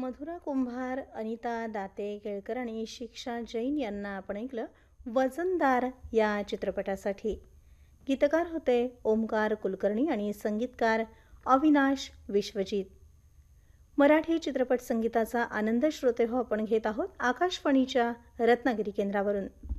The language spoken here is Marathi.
मधुरा कुंभार, अनिता दाते केळकर आणि शिक्षा जैन यांना आपण ऐकलं वजनदार या चित्रपटासाठी. गीतकार होते ओमकार कुलकर्णी आणि संगीतकार अविनाश विश्वजित. मराठी चित्रपट संगीताचा आनंद श्रोते हो आपण घेत आहोत आकाशवाणीच्या रत्नागिरी केंद्रावरून.